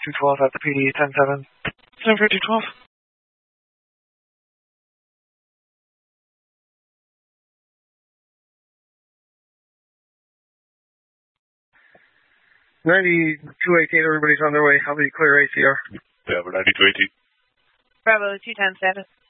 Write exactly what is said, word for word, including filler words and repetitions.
two twelve at the P D, ten seven. ten for two twelve. ninety-two eighteen, everybody's on their way. How many clear A C R? Bravo ninety-two eighteen. Bravo two ten seven.